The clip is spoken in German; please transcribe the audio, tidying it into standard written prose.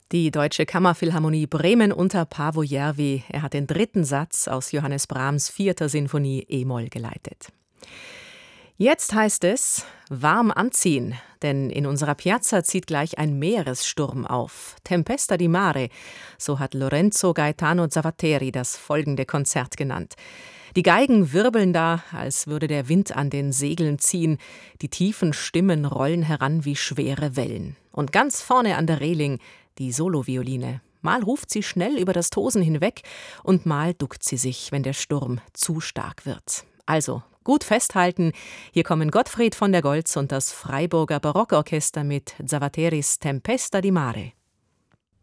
Die Deutsche Kammerphilharmonie Bremen unter Paavo Järvi. Er hat den dritten Satz aus Johannes Brahms 4. Sinfonie E-Moll geleitet. Jetzt heißt es warm anziehen, denn in unserer Piazza zieht gleich ein Meeressturm auf. Tempesta di mare, so hat Lorenzo Gaetano Zavatteri das folgende Konzert genannt. Die Geigen wirbeln da, als würde der Wind an den Segeln ziehen. Die tiefen Stimmen rollen heran wie schwere Wellen. Und ganz vorne an der Reling die Solovioline. Mal ruft sie schnell über das Tosen hinweg und mal duckt sie sich, wenn der Sturm zu stark wird. Also, gut festhalten, hier kommen Gottfried von der Goltz und das Freiburger Barockorchester mit Zavatteris Tempesta di mare.